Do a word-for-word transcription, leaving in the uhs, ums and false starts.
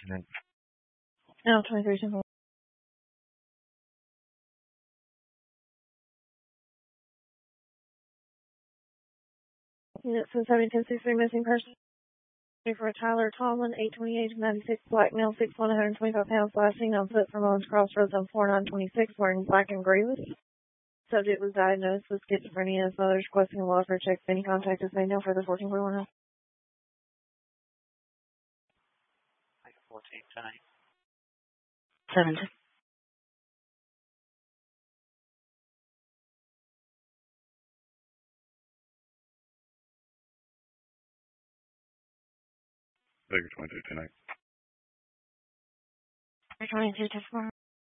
tonight. No, twenty-three ten four. Unit seven seventy ten sixty-three missing person. For Tyler Tomlin, eight twenty-eight ninety-six, black male, six one, one hundred twenty-five pounds, last seen on foot from Owens Crossroads on four nine twenty-six, wearing black and grievous. Subject was diagnosed with schizophrenia. His mother is requesting a welfare check. Any contact is made. No further fourteen forty-one. fourteen tonight. seven. Figure twenty-two tonight. twenty-two to four.